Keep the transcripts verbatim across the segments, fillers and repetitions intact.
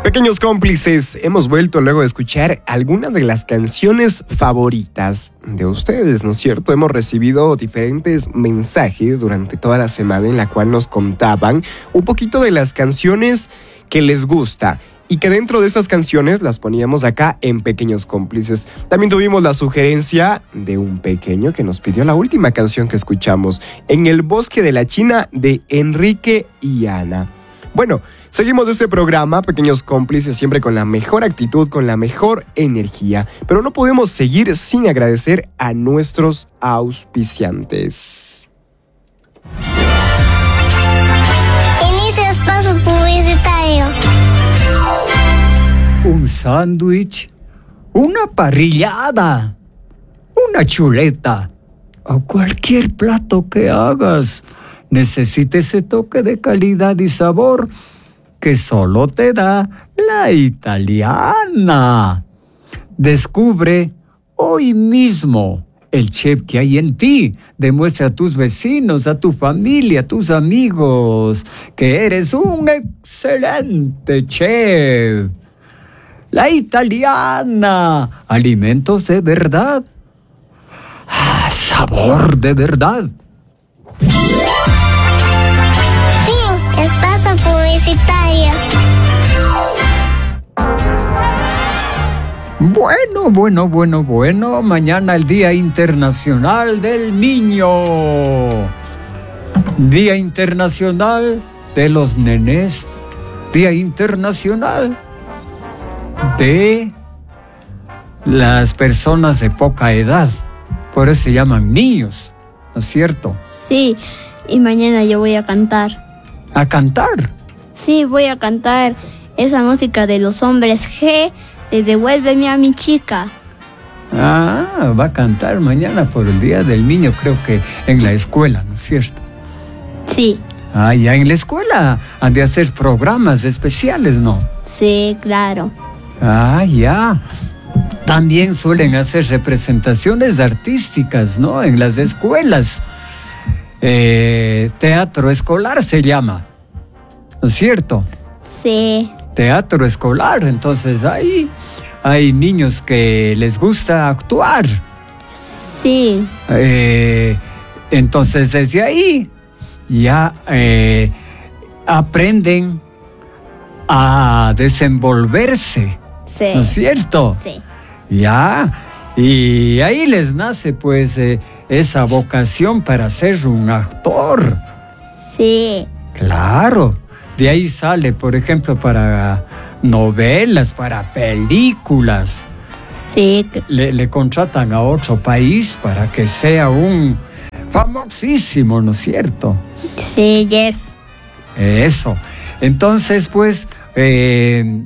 Pequeños cómplices, hemos vuelto luego de escuchar algunas de las canciones favoritas de ustedes, ¿no es cierto? Hemos recibido diferentes mensajes durante toda la semana en la cual nos contaban un poquito de las canciones que les gusta y que dentro de estas canciones las poníamos acá en Pequeños Cómplices. También tuvimos la sugerencia de un pequeño que nos pidió la última canción que escuchamos, En el bosque de la China, de Enrique y Ana. Bueno, seguimos este programa, Pequeños Cómplices, siempre con la mejor actitud, con la mejor energía, pero no podemos seguir sin agradecer a nuestros auspiciantes. Inicia espacio publicitario. Un sándwich, una parrillada, una chuleta o cualquier plato que hagas necesita ese toque de calidad y sabor que solo te da La Italiana. Descubre hoy mismo el chef que hay en ti. Demuestra a tus vecinos, a tu familia, a tus amigos que eres un excelente chef. La Italiana. Alimentos de verdad. Ah, sabor de verdad. Espacio publicitario. Bueno, bueno, bueno, bueno. Mañana el Día Internacional del Niño. Día Internacional de los Nenes. Día Internacional de las personas de poca edad. Por eso se llaman niños, ¿no es cierto? Sí, y mañana yo voy a cantar. ¿A cantar? Sí, voy a cantar esa música de los hombres G, de Devuélveme a mi chica. Ah, va a cantar mañana por el Día del Niño, creo que en la escuela, ¿no es cierto? Sí. Ah, ya en la escuela han de hacer programas especiales, ¿no? Sí, claro. Ah, ya. También suelen hacer representaciones artísticas, ¿no? En las escuelas. Eh, teatro escolar se llama, ¿no es cierto? Sí. Teatro escolar, entonces ahí hay niños que les gusta actuar. Sí. Eh, entonces desde ahí ya eh, aprenden a desenvolverse, Sí. ¿no es cierto? Sí. Ya, y ahí les nace pues eh, esa vocación para ser un actor. Sí. Claro, de ahí sale, por ejemplo, para novelas, para películas. Sí. Le, le contratan a otro país para que sea un famosísimo, ¿no es cierto? Sí, yes. Eso. Entonces, pues, eh,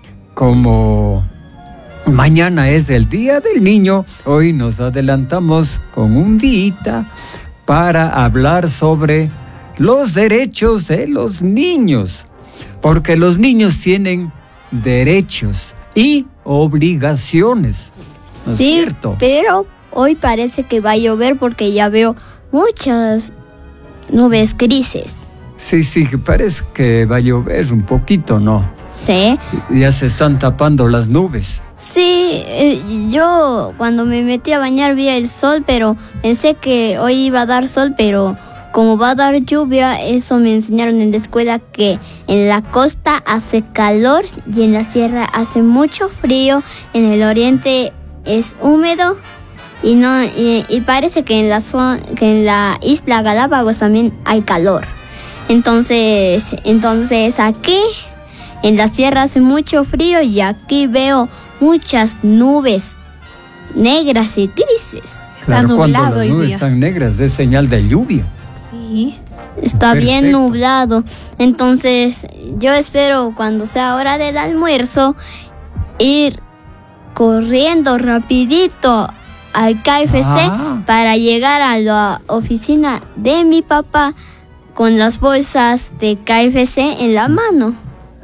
como mañana es el Día del Niño, hoy nos adelantamos con un día para hablar sobre los derechos de los niños, porque los niños tienen derechos y obligaciones, ¿no es Sí, cierto? pero hoy parece que va a llover porque ya veo muchas nubes grises. Sí, sí, que parece que va a llover un poquito, ¿no? Sí. Ya se están tapando las nubes. Sí, eh, yo cuando me metí a bañar vi el sol, pero pensé que hoy iba a dar sol, pero como va a dar lluvia, eso me enseñaron en la escuela, que en la costa hace calor y en la sierra hace mucho frío, en el oriente es húmedo y no y, y parece que en la zona, que en la isla Galápagos también hay calor. Entonces, entonces aquí en la sierra hace mucho frío y aquí veo muchas nubes negras y grises. Está Claro, cuando nublado las hoy nubes día. están negras es señal de lluvia. Sí. Está bien Perfecto. nublado. Entonces, yo espero cuando sea hora del almuerzo ir corriendo rapidito al K F C Ah. para llegar a la oficina de mi papá con las bolsas de K F C en la mano.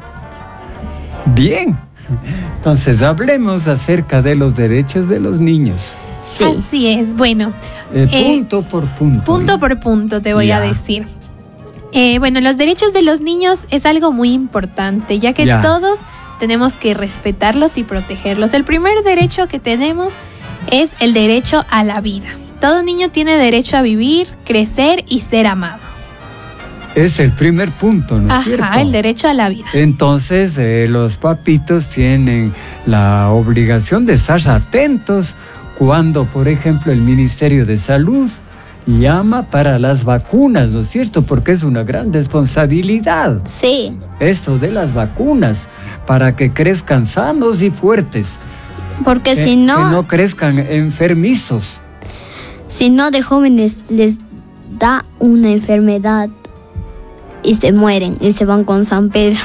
Bien. Entonces hablemos acerca de los derechos de los niños. Sí. Así es, bueno. Eh, Eh, punto por punto. Punto por punto te voy Ya. a decir. Eh, bueno, los derechos de los niños es algo muy importante, ya que Ya. todos tenemos que respetarlos y protegerlos. El primer derecho que tenemos es el derecho a la vida. Todo niño tiene derecho a vivir, crecer y ser amado. Es el primer punto, ¿no es cierto? Ajá, el derecho a la vida. Entonces, eh, los papitos tienen la obligación de estar atentos cuando, por ejemplo, el Ministerio de Salud llama para las vacunas, ¿no es cierto? Porque es una gran responsabilidad Sí, esto de las vacunas, para que crezcan sanos y fuertes. porque que, si no, que no crezcan enfermizos. si no de jóvenes les da una enfermedad y se mueren y se van con San Pedro.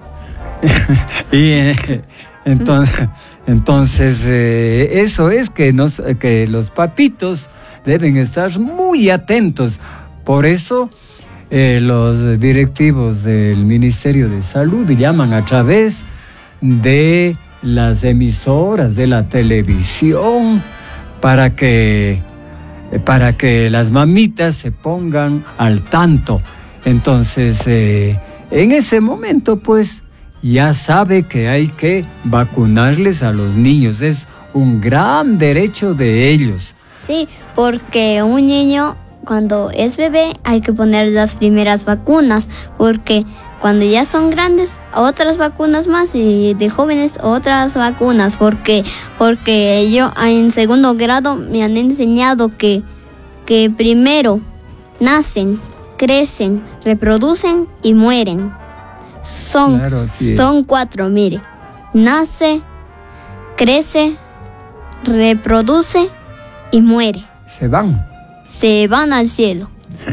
Y eh, entonces, entonces eh, eso es que, nos, que los papitos deben estar muy atentos. Por eso eh, los directivos del Ministerio de Salud llaman a través de las emisoras de la televisión para que, para que las mamitas se pongan al tanto. Entonces, eh, en ese momento, pues, ya sabe que hay que vacunarles a los niños. Es un gran derecho de ellos. Sí, porque un niño cuando es bebé hay que poner las primeras vacunas, porque cuando ya son grandes otras vacunas más y de jóvenes otras vacunas, porque porque yo en segundo grado me han enseñado que que primero nacen, crecen, reproducen y mueren. Son, Claro, sí. son cuatro, mire. Nace, crece, reproduce y muere. Se van. Se van al cielo.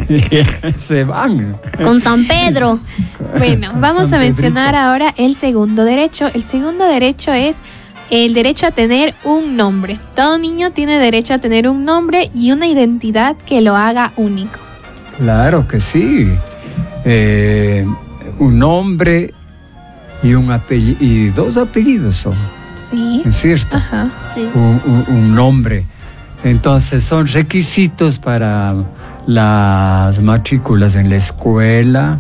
Se van. Con San Pedro. Bueno, vamos San a mencionar Pedrito. ahora el segundo derecho. El segundo derecho es el derecho a tener un nombre. Todo niño tiene derecho a tener un nombre y una identidad que lo haga único. Claro que sí. Eh, un nombre y un apellido, y dos apellidos son, Sí. ¿no es cierto? Ajá. Sí. Un, un- un nombre. Entonces son requisitos para las matrículas en la escuela,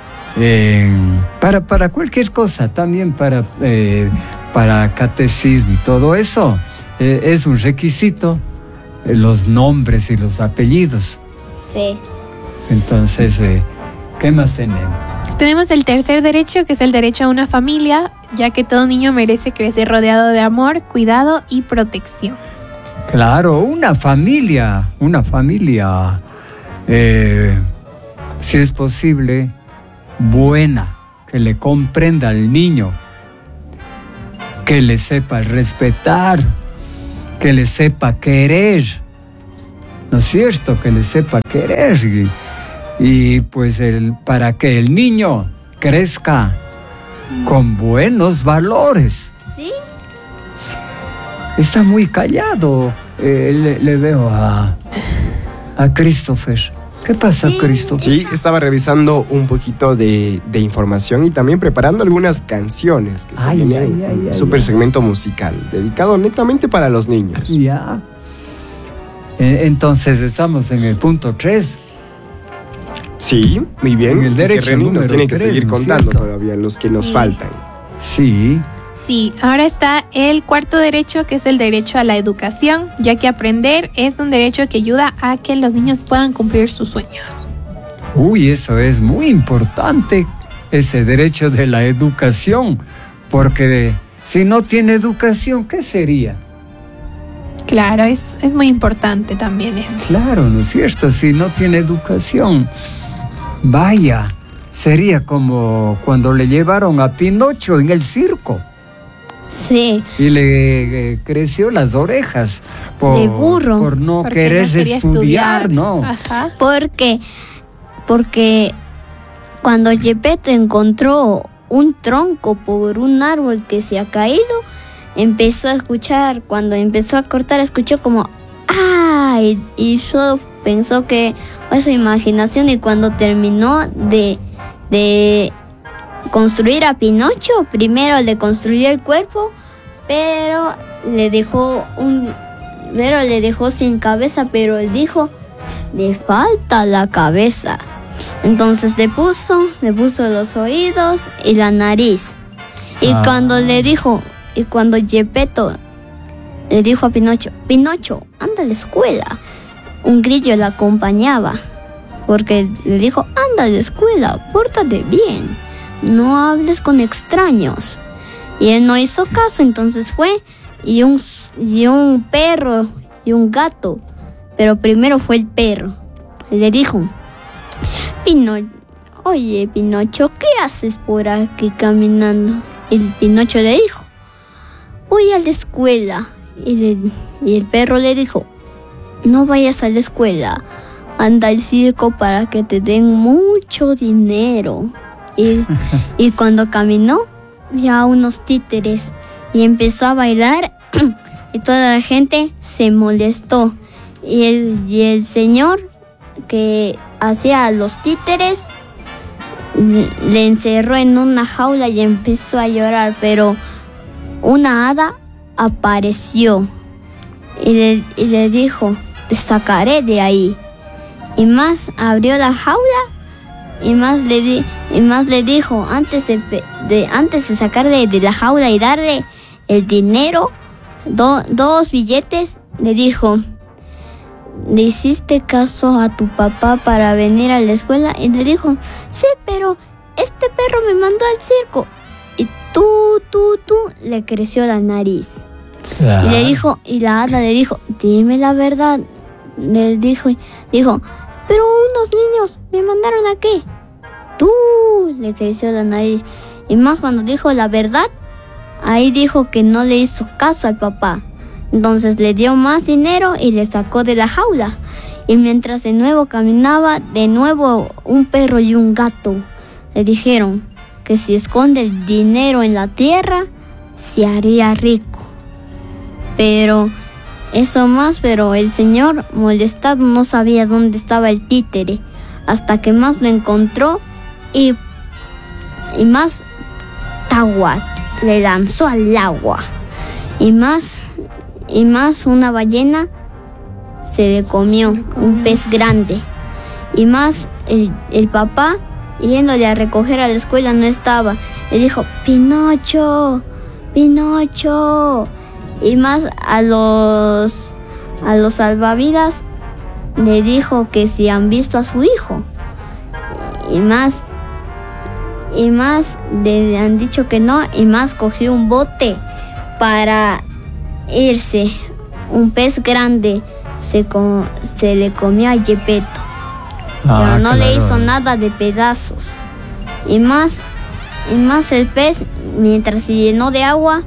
en- para, para cualquier cosa, también para, eh, para catecismo y todo eso. Eh, es un requisito, eh, los nombres y los apellidos. Sí. Entonces, eh, ¿qué más tenemos? Tenemos el tercer derecho, que es el derecho a una familia, ya que todo niño merece crecer rodeado de amor, cuidado y protección. Claro, una familia, una familia, eh, si es posible, buena, que le comprenda al niño, que le sepa respetar, que le sepa querer, ¿no es cierto? Que le sepa querer. Y, y pues el, para que el niño crezca con buenos valores. Sí. Está muy callado. Eh, le, le veo a, a Christopher. ¿Qué pasa, Sí. Christopher? Sí, estaba revisando un poquito de, de información y también preparando algunas canciones que se Ay, vienen. ay, ay, ay, Super ay. segmento musical, dedicado netamente para los niños. Ya. Eh, entonces estamos en el punto tres. Sí, muy bien. En el Y que derecho Reni nos número tiene que tres, seguir ¿no es contando cierto? todavía los que nos Sí. faltan. Sí. Sí, ahora está el cuarto derecho, que es el derecho a la educación, ya que aprender es un derecho que ayuda a que los niños puedan cumplir sus sueños. Uy, eso es muy importante, ese derecho de la educación, porque si no tiene educación, ¿qué sería? Claro, es, es muy importante también esto. Claro, ¿no es cierto? Si no tiene educación, vaya, sería como cuando le llevaron a Pinocho en el circo Sí. y le eh, creció las orejas por, De burro. por no Porque querer no quería estudiar, ¿no? Ajá. Porque, porque cuando Gepetto encontró un tronco por un árbol que se ha caído, empezó a escuchar, cuando empezó a cortar, escuchó como ¡ay! Y solo pensó que fue su imaginación, y cuando terminó de, de construir a Pinocho, primero le construyó el cuerpo, pero le dejó un pero le dejó sin cabeza, pero él dijo, le falta la cabeza. Entonces le puso, le puso los oídos y la nariz. Y Ah. cuando le dijo, y cuando Gepetto le dijo a Pinocho, Pinocho, anda a la escuela. Un grillo le acompañaba, porque le dijo, anda a la escuela, pórtate bien, no hables con extraños. Y él no hizo caso, entonces fue, y un, y un perro y un gato, pero primero fue el perro. Le dijo, Pinocho, oye Pinocho, ¿qué haces por aquí caminando? Y el Pinocho le dijo, voy a la escuela. Y, le, y el perro le dijo, no vayas a la escuela, anda al circo para que te den mucho dinero. Y, y cuando caminó, vio a unos títeres y empezó a bailar y toda la gente se molestó. Y el, y el señor que hacía los títeres le encerró en una jaula y empezó a llorar, pero una hada apareció y le, y le dijo, te sacaré de ahí. Y más abrió la jaula y más le, di, y más le dijo, antes de, de, antes de sacarle de la jaula y darle el dinero, do, dos billetes, le dijo, ¿le hiciste caso a tu papá para venir a la escuela? Y le dijo, sí, pero este perro me mandó al circo. Y tú, tú, tú, le creció la nariz. Ah. Y le dijo, y la hada le dijo, dime la verdad. Le dijo, dijo, pero unos niños me mandaron aquí. Tú, le creció la nariz. Y más cuando dijo la verdad, ahí dijo que no le hizo caso al papá. Entonces le dio más dinero y le sacó de la jaula. Y mientras de nuevo caminaba, de nuevo un perro y un gato le dijeron que si esconde el dinero en la tierra, se haría rico. Pero eso más, pero el señor molestado no sabía dónde estaba el títere, hasta que más lo encontró y, y más Tawat le lanzó al agua. Y más, y más una ballena se le comió, un pez grande. Y más el, el papá, yéndole a recoger a la escuela, no estaba. Le dijo, Pinocho, Pinocho. Y más a los a los salvavidas le dijo que si han visto a su hijo. Y más y más le han dicho que no. Y más cogió un bote para irse. Un pez grande se, com, se le comió a Gepetto, Ah, pero no claro. le hizo nada de pedazos. Y más y más el pez, mientras se llenó de agua,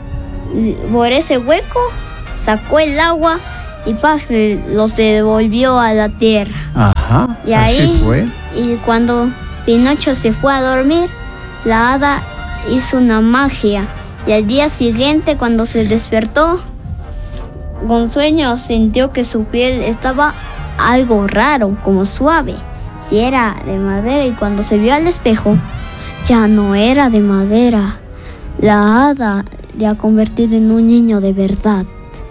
por ese hueco sacó el agua y ¡pah!, los devolvió a la tierra. Ajá, Y así ahí, fue. y cuando Pinocho se fue a dormir, la hada hizo una magia. Y al día siguiente, cuando se despertó con sueño, sintió que su piel estaba algo raro, como suave. Si era de madera, y cuando se vio al espejo, ya no era de madera. La hada le ha convertido en un niño de verdad.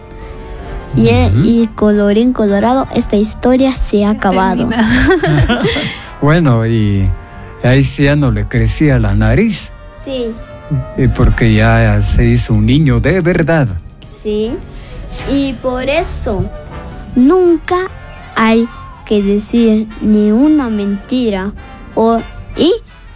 Y, Ujú. y colorín colorado, esta historia se ha acabado. Termina. Bueno, y ahí sí ya no le crecía la nariz, Sí, y porque ya se hizo un niño de verdad. sí. Y por eso nunca hay que decir ni una mentira. O, y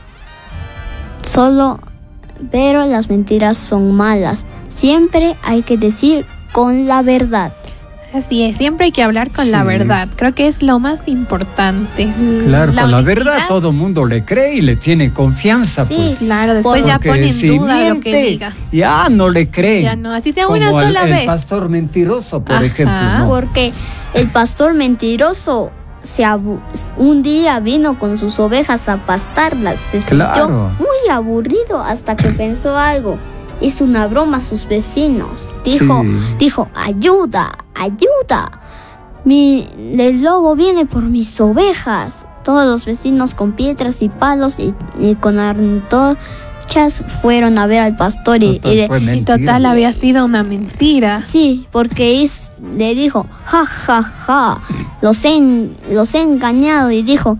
solo, pero las mentiras son malas. Siempre hay que decir con la verdad. Así es, siempre hay que hablar con la Sí. verdad. Creo que es lo más importante. Claro, La con la honestidad. verdad todo el mundo le cree y le tiene confianza, Sí. pues. Claro, después ya Porque pone en si duda lo que miente, diga. ya no le creen. Ya no, así sea Como una el- sola el, vez. pastor mentiroso, por Ajá. ejemplo. ¿no? Porque el pastor mentiroso se abu- un día vino con sus ovejas a pastarlas. Se Claro. sintió muy aburrido hasta que pensó algo. Hizo una broma a sus vecinos. Dijo, Sí. dijo, ayuda, ayuda. Mi, el lobo viene por mis ovejas. Todos los vecinos con piedras y palos y, y con antorchas fueron a ver al pastor y, Total, y le, fue Y mentira. total había sido una mentira. sí, porque is- le dijo, ja, ja, ja, los he, en- los he engañado. Y dijo,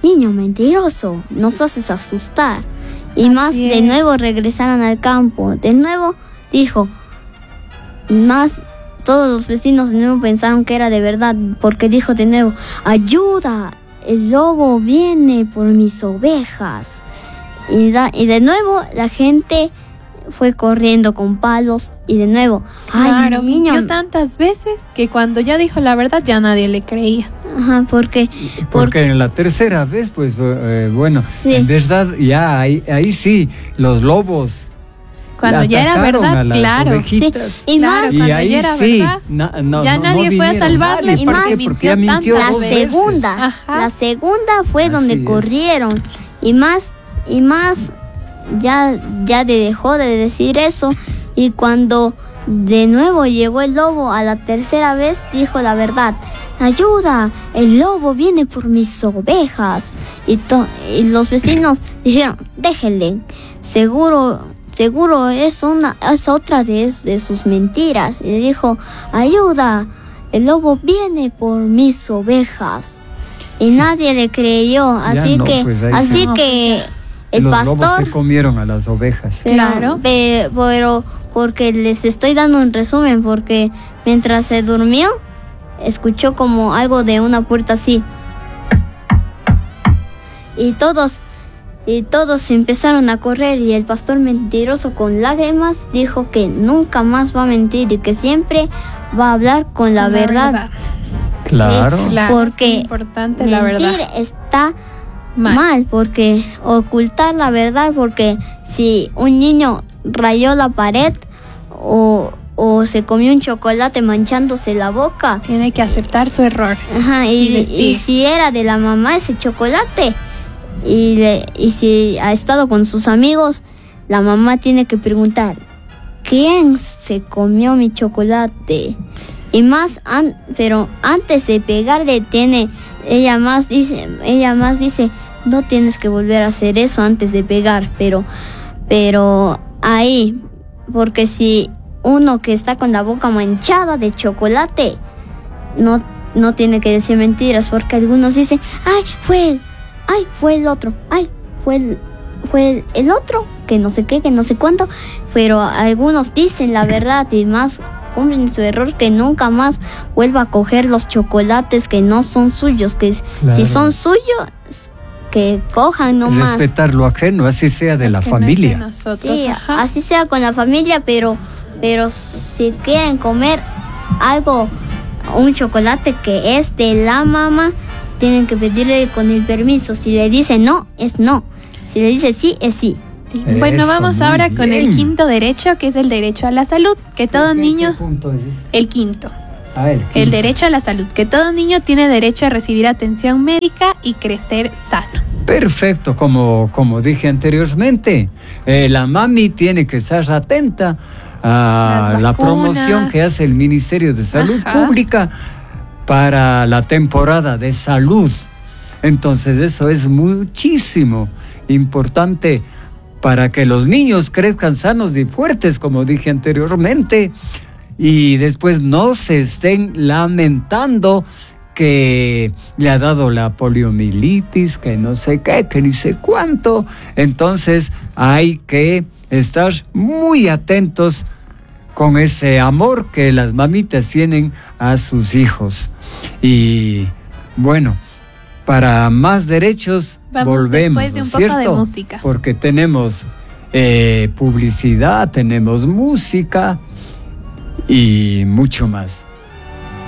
niño mentiroso, nos haces asustar. Y Así más de es. nuevo regresaron al campo. De nuevo dijo, más todos los vecinos de nuevo pensaron que era de verdad, porque dijo de nuevo, ayuda, el lobo viene por mis ovejas. Y, da, y de nuevo la gente fue corriendo con palos y de nuevo, Claro, ay, niño, mintió tantas veces que cuando ya dijo la verdad ya nadie le creía. ajá, porque, Porque en la tercera vez, pues, eh, bueno, Sí. en verdad, ya ahí, ahí sí, los lobos. Cuando le ya era atacaron verdad, a las claro. ovejitas. Sí, y Claro, más, Y cuando ahí ya era sí, verdad, na- no, ya no- nadie no fue a vinieron salvarle nadie, y porque, más porque mintió ya mintió la dos veces. segunda, Ajá. la segunda fue Así donde es. corrieron y más y más ya ya de- dejó de decir eso y cuando de nuevo llegó el lobo a la tercera vez dijo la verdad. Ayuda, el lobo viene por mis ovejas. Y, to- y los vecinos dijeron, déjenle, seguro, seguro es una, es otra de, de sus mentiras. Y dijo, ayuda, el lobo viene por mis ovejas. Y nadie le creyó, Ya así no, que, pues ahí así sí. No, que el Los pastor. lobos se comieron a las ovejas. Pero- Claro. pe- Pero porque les estoy dando un resumen, porque mientras se durmió, escuchó como algo de una puerta así. Y todos, y todos empezaron a correr y el pastor mentiroso con lágrimas dijo que nunca más va a mentir y que siempre va a hablar con la, Con verdad. Claro. Sí, Claro, porque es importante la mentir verdad. está Mal. mal, porque ocultar la verdad, porque si un niño rayó la pared o, o se comió un chocolate manchándose la boca, Tiene que aceptar su error. ajá, y, Y decir. y si era de la mamá ese chocolate y, le- y si ha estado con sus amigos, la mamá tiene que preguntar, ¿quién se comió mi chocolate? Y más, an- pero antes de pegarle tiene, ella más dice, ella más dice, no tienes que volver a hacer eso antes de pegar, pero, pero ahí, porque si uno que está con la boca manchada de chocolate, no, no tiene que decir mentiras, porque algunos dicen, ay, fue él, ay, fue el otro, ay, fue el, fue el, el otro, que no sé qué, que no sé cuánto, pero algunos dicen la verdad y más cumplen su error, que nunca más vuelva a coger los chocolates que no son suyos, que Claro. si son suyos, que cojan nomás. Respetar lo ajeno, así sea de la Que no es de familia. nosotros, Sí, ajá. así sea con la familia, pero, pero si quieren comer algo, un chocolate que es de la mamá, tienen que pedirle con el permiso. Si le dice no, es no. Si le dice sí, es sí. Sí. Bueno, Eso, vamos muy ahora con el bien. quinto derecho, que es el derecho a la salud, que todo ¿Qué- niño, qué punto es ese? el quinto, Ah, el el quinto. derecho a la salud, que todo niño tiene derecho a recibir atención médica y crecer sano. Perfecto, como, como dije anteriormente, eh, la mami tiene que estar atenta a Las la vacunas. promoción que hace el Ministerio de Salud Ajá. Pública para la temporada de salud. Entonces eso es muchísimo importante para que los niños crezcan sanos y fuertes, como dije anteriormente, y después no se estén lamentando que le ha dado la poliomielitis, que no sé qué, que ni sé cuánto. Entonces hay que estar muy atentos con ese amor que las mamitas tienen a sus hijos. Y bueno, para más derechos Vamos volvemos, después de ¿no un es poco de cierto? música. Porque tenemos eh, publicidad, tenemos música y mucho más.